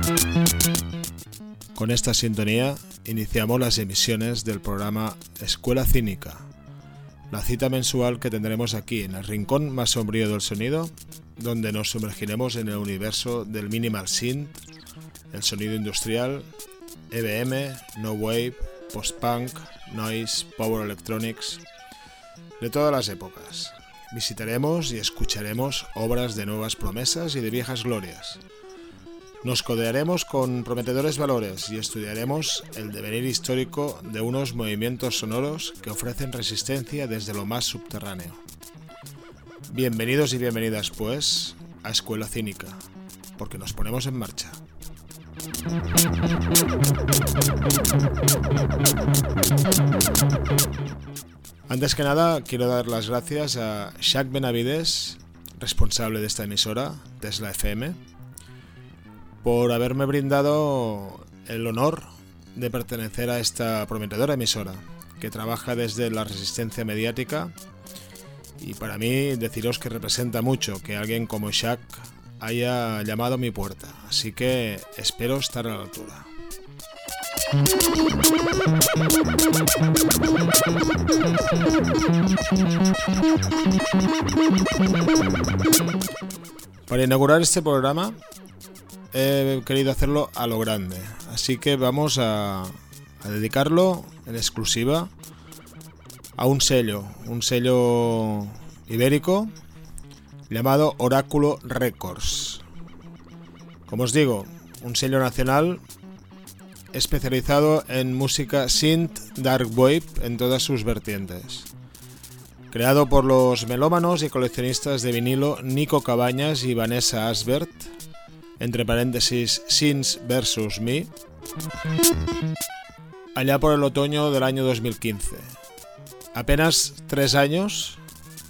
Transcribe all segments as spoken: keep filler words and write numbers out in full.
Con esta sintonía iniciamos las emisiones del programa Escuela Cínica, la cita mensual que tendremos aquí en el rincón más sombrío del sonido, donde nos sumergiremos en el universo del minimal synth, el sonido industrial, E B M, no wave, post-punk, noise, power electronics, de todas las épocas. Visitaremos y escucharemos obras de nuevas promesas y de viejas glorias. Nos codearemos con prometedores valores y estudiaremos el devenir histórico de unos movimientos sonoros que ofrecen resistencia desde lo más subterráneo. Bienvenidos y bienvenidas, pues, a Escuela Cínica, porque nos ponemos en marcha. Antes que nada, quiero dar las gracias a Shaq Benavides, responsable de esta emisora, Tesla F M, por haberme brindado el honor de pertenecer a esta prometedora emisora, que trabaja desde la resistencia mediática, y para mí deciros que representa mucho que alguien como Shaq haya llamado a mi puerta, así que espero estar a la altura. Para inaugurar este programa he querido hacerlo a lo grande, así que vamos a, a dedicarlo en exclusiva a un sello, un sello ibérico llamado Oráculo Records. Como os digo, un sello nacional especializado en música synth, dark wave en todas sus vertientes. Creado por los melómanos y coleccionistas de vinilo Nico Cabañas y Vanessa Asbert, entre paréntesis Sins versus Me, allá por el otoño del año dos mil quince. Apenas tres años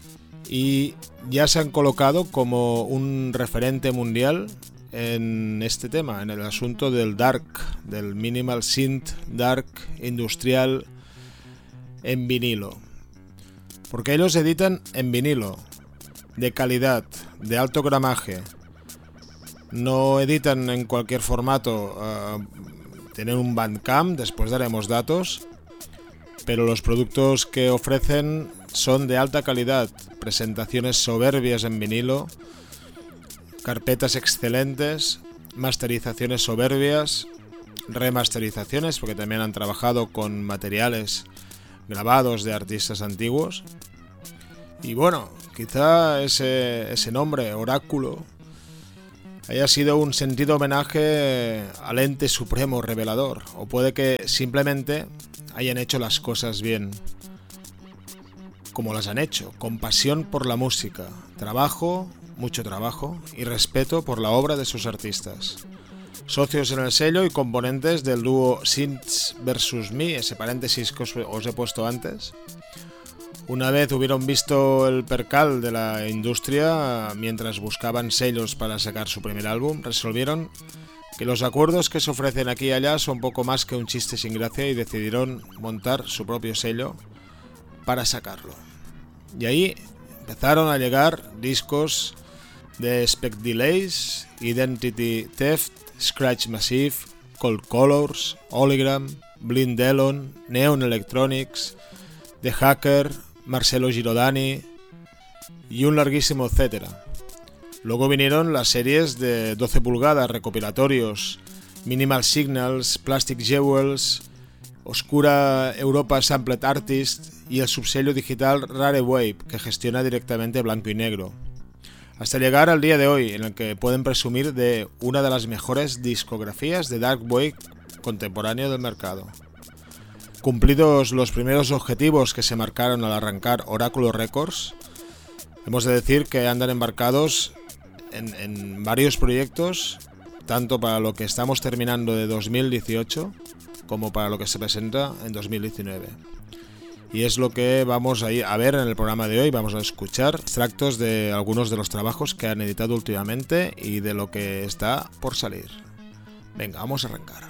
y ya se han colocado como un referente mundial en este tema, en el asunto del dark, del minimal synth, dark, industrial, en vinilo. Porque ellos editan en vinilo, de calidad, de alto gramaje. No editan en cualquier formato. Uh, tienen un Bandcamp, después daremos datos, pero los productos que ofrecen son de alta calidad, presentaciones soberbias en vinilo, carpetas excelentes, masterizaciones soberbias, remasterizaciones, porque también han trabajado con materiales grabados de artistas antiguos. Y bueno, quizá ese, ese nombre, Oráculo, haya sido un sentido homenaje al ente supremo revelador, o puede que simplemente hayan hecho las cosas bien, como las han hecho, con pasión por la música, trabajo, mucho trabajo y respeto por la obra de sus artistas. Socios en el sello y componentes del dúo Sins versus Me, ese paréntesis que os, os he puesto antes. Una vez hubieron visto el percal de la industria mientras buscaban sellos para sacar su primer álbum, resolvieron que los acuerdos que se ofrecen aquí y allá son poco más que un chiste sin gracia y decidieron montar su propio sello para sacarlo. Y ahí empezaron a llegar discos de Spec Delays, Identity Theft, Scratch Massive, Cold Colors, Hologram, Blind Elon, Neon Electronics, The Hacker, Marcello Girodani y un larguísimo etcétera. Luego vinieron las series de doce pulgadas recopilatorios, Minimal Signals, Plastic Jewels, Oscura Europa Sampled Artist y el subsello digital Rare Wave, que gestiona directamente blanco y negro. Hasta llegar al día de hoy, en el que pueden presumir de una de las mejores discografías de dark wave contemporáneo del mercado. Cumplidos los primeros objetivos que se marcaron al arrancar Oráculo Records, hemos de decir que andan embarcados en, en varios proyectos, tanto para lo que estamos terminando de dos mil dieciocho como para lo que se presenta en dos mil diecinueve. Y es lo que vamos a, ir a ver en el programa de hoy. Vamos a escuchar extractos de algunos de los trabajos que han editado últimamente y de lo que está por salir. Venga, vamos a arrancar.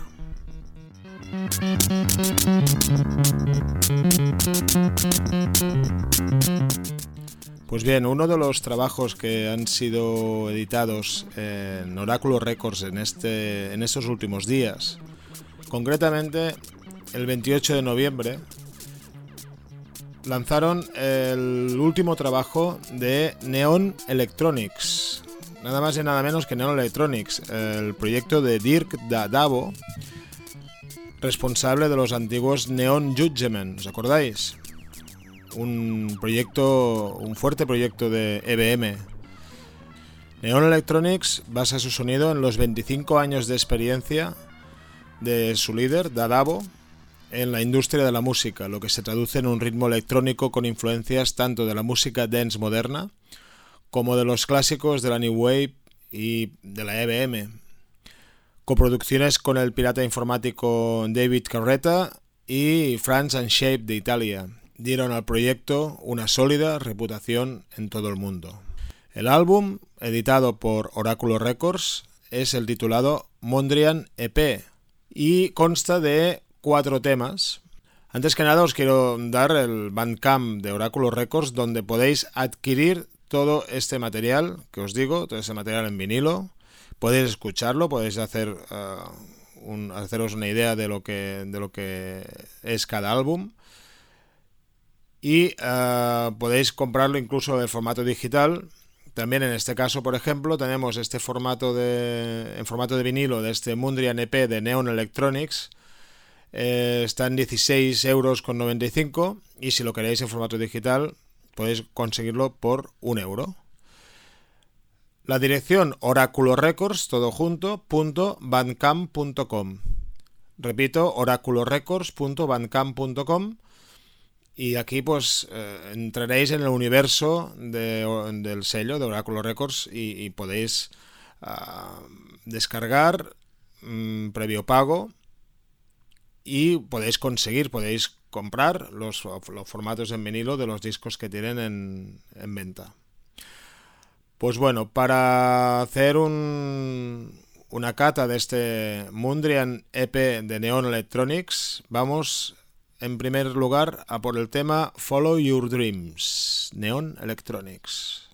Pues bien, uno de los trabajos que han sido editados en Oráculo Records en, este, en estos últimos días, concretamente el veintiocho de noviembre, lanzaron el último trabajo de Neon Electronics, nada más y nada menos que Neon Electronics, el proyecto de Dirk Davo, responsable de los antiguos Neon Judgment, ¿os acordáis? Un proyecto, un fuerte proyecto de E B M. Neon Electronics basa su sonido en los veinticinco años de experiencia de su líder, Davo, en la industria de la música, lo que se traduce en un ritmo electrónico con influencias tanto de la música dance moderna como de los clásicos de la New Wave y de la E B M. Coproducciones con el pirata informático David Carretta y France and Shape de Italia dieron al proyecto una sólida reputación en todo el mundo. El álbum, editado por Oráculo Records, es el titulado Mondrian E P y consta de cuatro temas. Antes que nada os quiero dar el Bandcamp de Oráculo Records, donde podéis adquirir todo este material que os digo, todo ese material en vinilo. Podéis escucharlo, podéis hacer uh, un, haceros una idea de lo que de lo que es cada álbum. Y uh, podéis comprarlo incluso en formato digital. También en este caso, por ejemplo, tenemos este formato de en formato de vinilo de este Mondrian E P de Neon Electronics. Eh, está en dieciséis euros con noventa y cinco y si lo queréis en formato digital podéis conseguirlo por un euro. La dirección Oráculo Records, todo junto, punto bandcamp punto com. Repito, oraculo records punto bandcamp punto com. Y aquí pues eh, entraréis en el universo de, del sello de Oráculo Records y, y podéis uh, descargar um, previo pago y podéis conseguir, podéis comprar los, los formatos en vinilo de los discos que tienen en, en venta. Pues bueno, para hacer un, una cata de este Mondrian E P de Neon Electronics, vamos en primer lugar a por el tema Follow Your Dreams, Neon Electronics.